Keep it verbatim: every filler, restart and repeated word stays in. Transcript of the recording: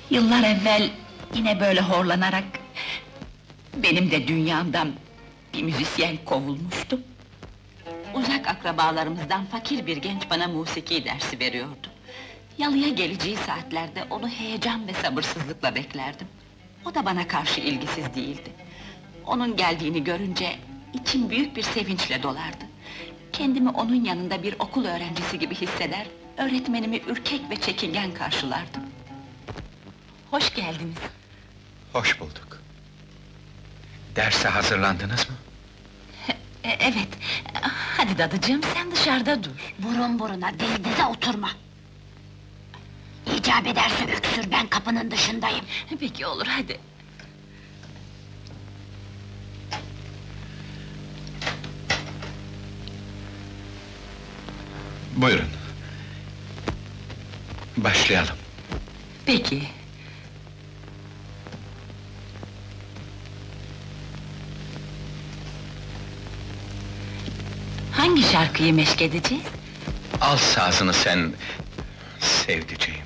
Yıllar evvel yine böyle horlanarak benim de dünyamdan bir müzisyen kovulmuştu. Uzak akrabalarımızdan fakir bir genç bana musiki dersi veriyordu. Yalıya geleceği saatlerde onu heyecan ve sabırsızlıkla beklerdim. O da bana karşı ilgisiz değildi. Onun geldiğini görünce içim büyük bir sevinçle dolardı. Kendimi onun yanında bir okul öğrencisi gibi hisseder, öğretmenimi ürkek ve çekingen karşılardım. Hoş geldiniz. Hoş bulduk. Derse hazırlandınız mı? E, evet, hadi dadıcığım sen dışarıda dur. Burun buruna, diz dize oturma! İcap ederse öksür, ben kapının dışındayım! Peki olur, hadi. Buyurun. Başlayalım. Peki. Hangi şarkıyı meşk edeceğiz? Al sazını sen, sevdiceğim.